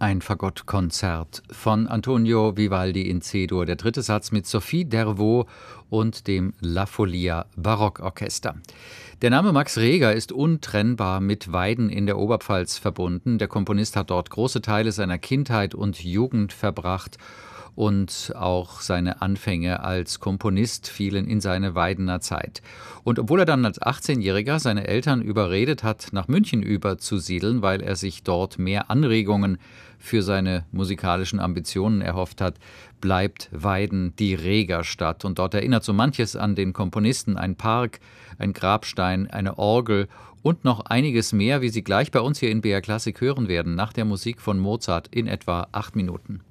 Ein Fagottkonzert von Antonio Vivaldi in C-Dur, der dritte Satz mit Sophie Dervaux und dem La Folia Barockorchester. Der Name Max Reger ist untrennbar mit Weiden in der Oberpfalz verbunden. Der Komponist hat dort große Teile seiner Kindheit und Jugend verbracht und auch seine Anfänge als Komponist fielen in seine Weidener Zeit. Und obwohl er dann als 18-Jähriger seine Eltern überredet hat, nach München überzusiedeln, weil er sich dort mehr Anregungen für seine musikalischen Ambitionen erhofft hat, bleibt Weiden die Regerstadt. Und dort erinnert so manches an den Komponisten: ein Park, ein Grabstein, eine Orgel und noch einiges mehr, wie Sie gleich bei uns hier in BR Klassik hören werden, nach der Musik von Mozart in etwa 8 Minuten.